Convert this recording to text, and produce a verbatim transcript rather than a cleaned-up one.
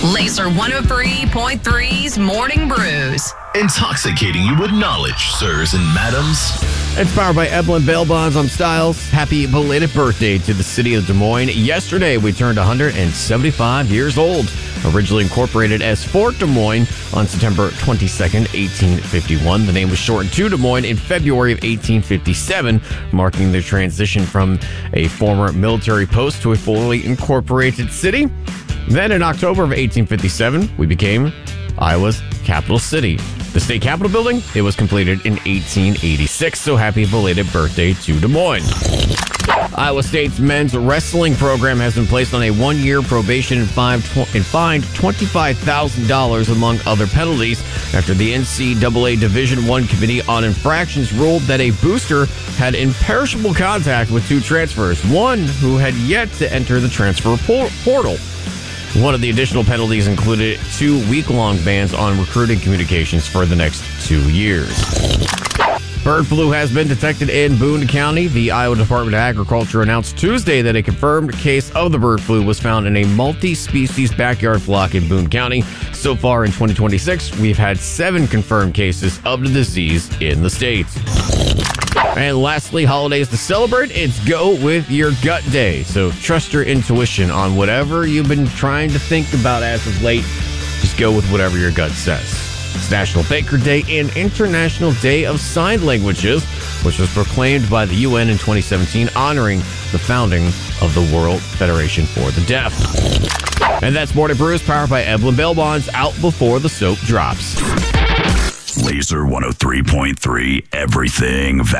Laser one oh three point three's Morning Brews. Intoxicating you with knowledge, sirs and madams. It's powered by Evelyn Bail Bonds. I'm Styles. Happy belated birthday to the city of Des Moines. Yesterday, we turned one hundred seventy-five years old. Originally incorporated as Fort Des Moines on September twenty-second, eighteen fifty-one. The name was shortened to Des Moines in February of eighteen fifty-seven, marking the transition from a former military post to a fully incorporated city. Then in October of eighteen fifty-seven, we became Iowa's capital city. The state capitol building, it was completed in eighteen eighty-six, so happy belated birthday to Des Moines. Iowa State's men's wrestling program has been placed on a one-year probation and fined twenty-five thousand dollars among other penalties after the N C double A Division I Committee on Infractions ruled that a booster had imperishable contact with two transfers, one who had yet to enter the transfer portal. One of the additional penalties included two week-long bans on recruiting communications for the next two years. Bird flu has been detected in Boone County. The Iowa Department of Agriculture announced Tuesday that a confirmed case of the bird flu was found in a multi-species backyard flock in Boone County. So far in twenty twenty-six, we've had seven confirmed cases of the disease in the state. And lastly, holidays to celebrate, it's Go With Your Gut Day. So trust your intuition on whatever you've been trying to think about as of late. Just go with whatever your gut says. It's National Baker Day and International Day of Sign Languages, which was proclaimed by the U N in twenty seventeen, honoring the founding of the World Federation for the Deaf. And that's Morning Brews, powered by Evelyn Bail Bonds, out before the soap drops. Laser one oh three point three, everything value.